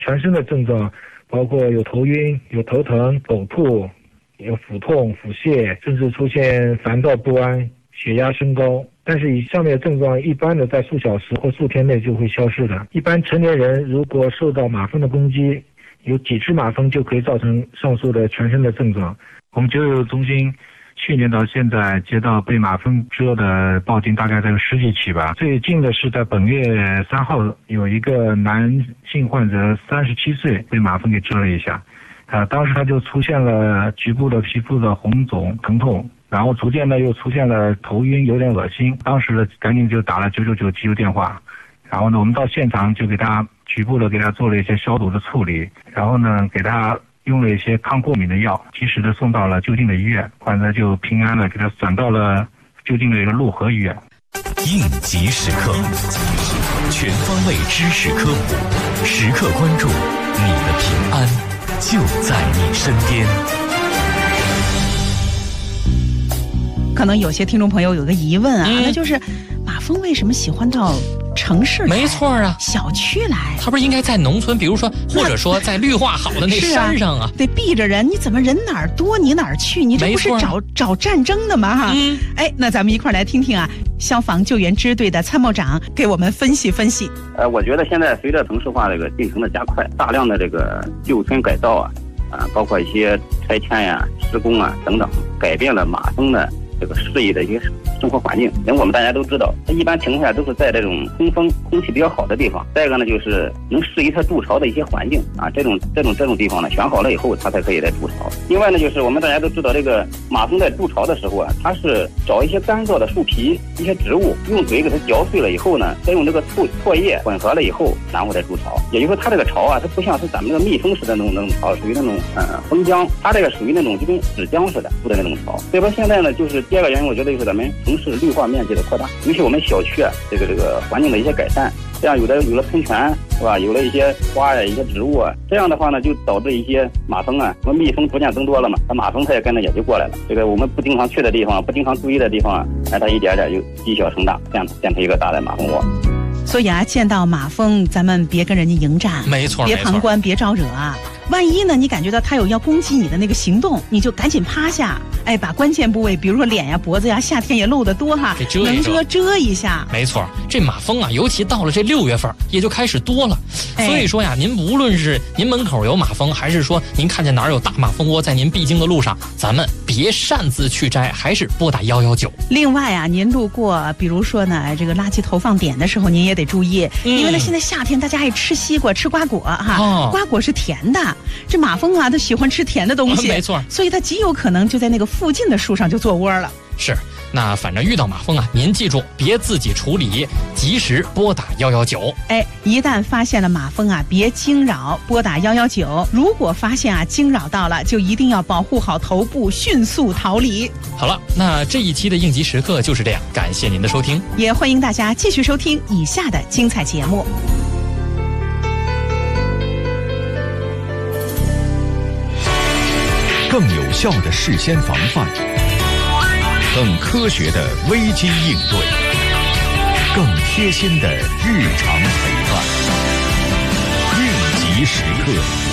全身的症状包括有头晕、有头疼、呕吐、有腹痛、腹泻，甚至出现烦躁不安、血压升高。但是以上面的症状一般的在数小时或数天内就会消失的。一般成年人如果受到马蜂的攻击，有几只马蜂就可以造成上述的全身的症状。我们救救中心去年到现在接到被马蜂蛰的报警大概在10几起吧。最近的是在本月3号有一个男性患者37岁被马蜂给蛰了一下，当时他就出现了局部的皮肤的红肿疼痛，然后逐渐的又出现了头晕有点恶心，当时呢赶紧就打了999急救电话，然后呢我们到现场就给他局部的给他做了一些消毒的处理，然后呢给他用了一些抗过敏的药，及时的送到了就近的医院，患者就平安的给他转到了就近的一个陆河医院。 应急时刻，全方位知识科普，时刻关注你的平安就在你身边。 可能有些听众朋友有个疑问啊，那就是马蜂为什么喜欢到城市来？ 没错啊， 小区来， 他不是应该在农村，比如说或者说在绿化好的那山上啊， 得避着人，你怎么人哪儿多你哪儿去？你这不是找战争的吗？哈，那咱们一块来听听啊，消防救援支队的参谋长给我们分析分析。 我觉得现在随着城市化这个进程的加快，大量的这个旧村改造包括一些拆迁呀、施工啊等等，改变了马蜂的这个适宜的一些生活环境。因为我们大家都知道，它一般情况下都是在这种通风、空气比较好的地方。再一个呢，就是能适宜它筑巢的一些环境啊，这种地方呢，选好了以后，它才可以来筑巢。另外呢，就是我们大家都知道，这个马蜂在筑巢的时候啊，它是找一些干燥的树皮、一些植物，用嘴给它嚼碎了以后呢，再用这个唾液混合了以后，然后再筑巢。也就是说，它这个巢啊，它不像是咱们这个蜜蜂似的那种巢，属于那种蜂浆，它这个属于那种就跟纸浆似的筑的那种巢。所以说现在呢，就是第二个原因，我觉得就是咱们城市绿化面积的扩大，尤其我们小区啊，这个环境的一些改善，这样有了喷泉，是吧？有了一些花呀、一些植物啊，这样的话呢，就导致一些马蜂啊，什么蜜蜂逐渐增多了嘛，那马蜂它也跟着也就过来了。这个我们不经常去的地方，不经常注意的地方啊，它一点点就积小成大，这样变成一个大的马蜂窝。 所以啊，见到马蜂，咱们别跟人家迎战， 没错， 别旁观，别招惹啊。万一呢，你感觉到它有要攻击你的那个行动，你就赶紧趴下，把关键部位，比如说脸呀、脖子呀，夏天也露得多哈，能遮一下。 没错，这马蜂啊，尤其到了这6月份，也就开始多了。所以说呀，您无论是您门口有马蜂，还是说您看见哪儿有大马蜂窝在您必经的路上，咱们别擅自去摘，还是拨打119。另外啊，您路过，比如说呢，这个垃圾投放点的时候，您也得注意，因为呢，现在夏天大家爱吃西瓜、吃瓜果哈，瓜果是甜的。这马蜂啊，它喜欢吃甜的东西， 没错， 所以它极有可能就在那个附近的树上就做窝了。 是，那反正遇到马蜂啊，您记住别自己处理，及时拨打119。 一旦发现了马蜂啊，别惊扰，拨打119。如果发现啊惊扰到了，就一定要保护好头部，迅速逃离。 好了，那这一期的应急时刻就是这样，感谢您的收听， 也欢迎大家继续收听以下的精彩节目。 更有效的事先防范，更科学的危机应对，更贴心的日常陪伴。应急时刻。